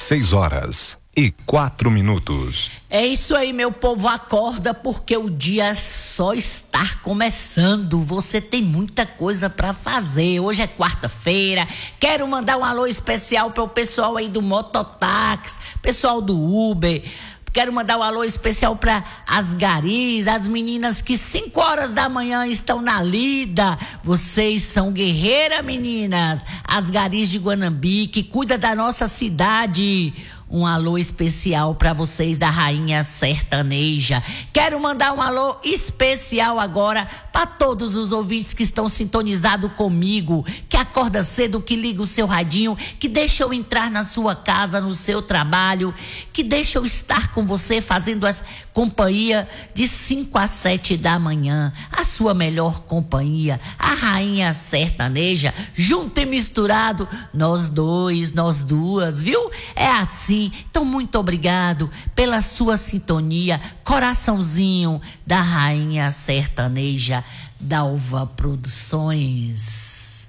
6h04. É isso aí, meu povo, acorda porque o dia só está começando. Você tem muita coisa para fazer. Hoje é quarta-feira. Quero mandar um alô especial para o pessoal aí do mototáxi, pessoal do Uber. Quero mandar um alô especial para as garis, as meninas que 5 horas da manhã estão na lida. Vocês são guerreiras, meninas. As garis de Guanambi, que cuida da nossa cidade. Um alô especial para vocês da Rainha Sertaneja. Quero mandar um alô especial agora para todos os ouvintes que estão sintonizados comigo, que acorda cedo, que liga o seu radinho, que deixa eu entrar na sua casa, no seu trabalho, que deixa eu estar com você fazendo as companhia de 5 a 7 da manhã. A sua melhor companhia, a Rainha Sertaneja, junto e misturado, nós dois, nós duas, viu? É assim. Então, muito obrigado pela sua sintonia. Coraçãozinho da Rainha Sertaneja, Dalva Produções.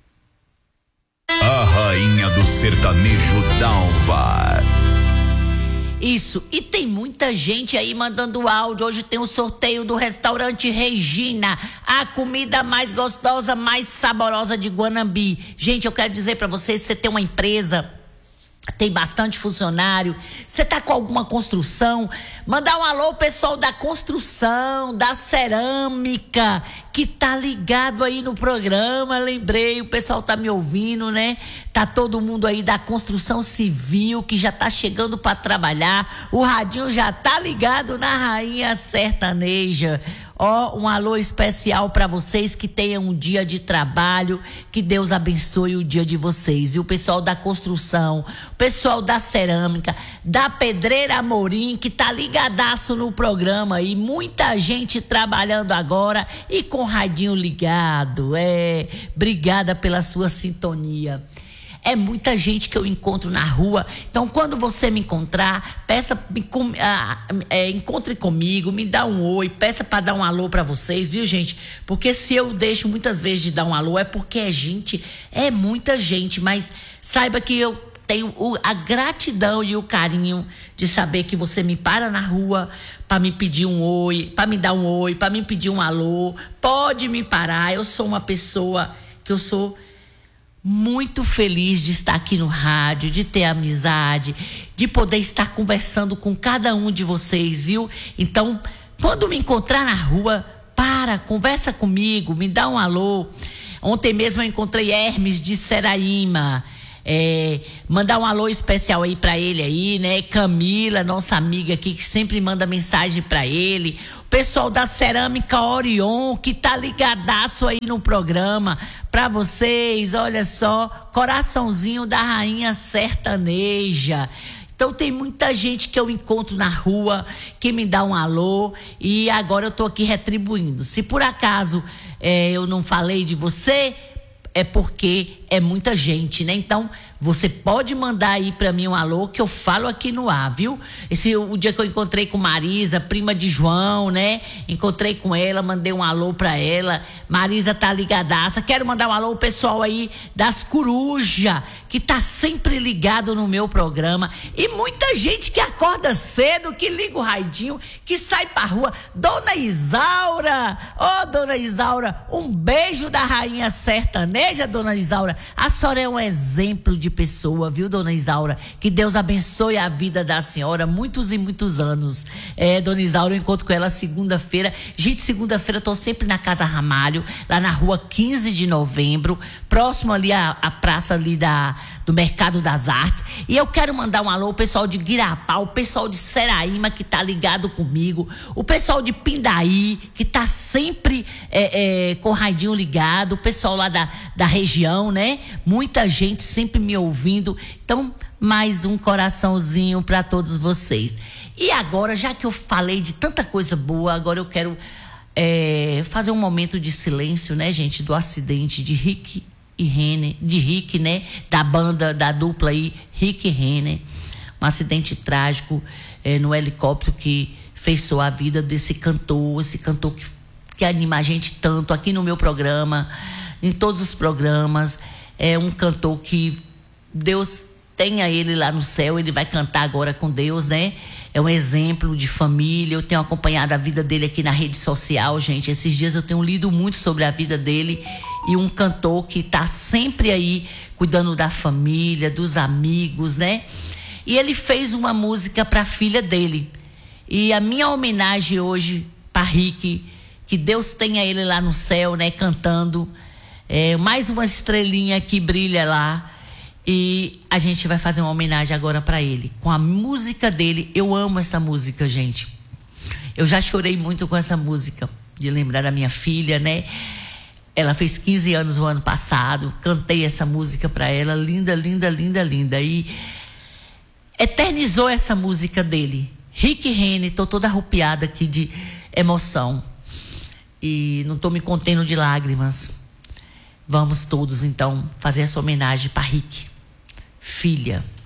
A rainha do sertanejo, Dalva. Isso, e tem muita gente aí mandando áudio. Hoje tem o sorteio do restaurante Regina, a comida mais gostosa, mais saborosa de Guanambi. Gente, eu quero dizer para vocês, você tem uma empresa, tem bastante funcionário, você tá com alguma construção, mandar um alô pessoal da construção, da cerâmica, que tá ligado aí no programa. Lembrei, o pessoal tá me ouvindo, né? Tá todo mundo aí da construção civil que já tá chegando para trabalhar. O radinho já tá ligado na Rainha Sertaneja. Um alô especial para vocês, que tenham um dia de trabalho, que Deus abençoe o dia de vocês. E o pessoal da construção, o pessoal da cerâmica, da Pedreira Amorim, que tá ligadaço no programa, e muita gente trabalhando agora e com o radinho ligado. Obrigada pela sua sintonia. É muita gente que eu encontro na rua. Então, quando você me encontrar, encontre comigo, me dá um oi, peça para dar um alô para vocês, viu, gente? Porque se eu deixo muitas vezes de dar um alô, é porque é muita gente, mas saiba que eu tenho a gratidão e o carinho de saber que você me para na rua para me pedir um oi, para me dar um oi, para me pedir um alô. Pode me parar. Eu sou uma pessoa que eu sou muito feliz de estar aqui no rádio, de ter amizade, de poder estar conversando com cada um de vocês, viu? Então, quando me encontrar na rua, conversa comigo, me dá um alô. Ontem mesmo eu encontrei Hermes de Seraíma. Mandar um alô especial aí pra ele aí, né? Camila, nossa amiga aqui, que sempre manda mensagem pra ele. O pessoal da Cerâmica Orion, que tá ligadaço aí no programa. Pra vocês, olha só, coraçãozinho da Rainha Sertaneja. Então tem muita gente que eu encontro na rua, que me dá um alô, e agora eu tô aqui retribuindo. Se por acaso eu não falei de você, é porque é muita gente, né? Então, você pode mandar aí pra mim um alô, que eu falo aqui no ar, viu? O dia que eu encontrei com Marisa, prima de João, né? Encontrei com ela, mandei um alô pra ela. Marisa tá ligadaça. Quero mandar um alô ao pessoal aí das Coruja, que tá sempre ligado no meu programa. E muita gente que acorda cedo, que liga o raidinho, que sai pra rua. Dona Isaura! Dona Isaura, um beijo da Rainha Sertaneja, Dona Isaura. A senhora é um exemplo de pessoa, viu, Dona Isaura? Que Deus abençoe a vida da senhora, muitos e muitos anos. Dona Isaura, eu encontro com ela segunda-feira. Gente, segunda-feira eu tô sempre na Casa Ramalho, lá na rua 15 de novembro, próximo ali à praça ali do Mercado das Artes. E eu quero mandar um alô ao pessoal de Guirapá, o pessoal de Seraíma, que tá ligado comigo, o pessoal de Pindaí, que tá sempre com o radinho ligado, o pessoal lá da região, né? Muita gente sempre me ouvindo. Então, mais um coraçãozinho para todos vocês. E agora, já que eu falei de tanta coisa boa, agora eu quero fazer um momento de silêncio, né, gente, do acidente de Rick e Renner, né, da banda, da dupla aí, Rick e Renner. Um acidente trágico no helicóptero que feiçou a vida desse cantor, que anima a gente tanto aqui no meu programa, em todos os programas. É um cantor que Deus tenha ele lá no céu. Ele vai cantar agora com Deus, né? É um exemplo de família. Eu tenho acompanhado a vida dele aqui na rede social, gente. Esses dias eu tenho lido muito sobre a vida dele. E um cantor que está sempre aí cuidando da família, dos amigos, né? E ele fez uma música para a filha dele. E a minha homenagem hoje para Rick, que Deus tenha ele lá no céu, né? Cantando. Mais uma estrelinha que brilha lá. E a gente vai fazer uma homenagem agora para ele, com a música dele. Eu amo essa música, gente. Eu já chorei muito com essa música, de lembrar da minha filha, né? Ela fez 15 anos no ano passado. Cantei essa música para ela. Linda, linda, linda, linda. E eternizou essa música dele. Rick Renner, tô toda arrupiada aqui de emoção. E não tô me contendo de lágrimas. Vamos todos, então, fazer essa homenagem para Rick. Filha.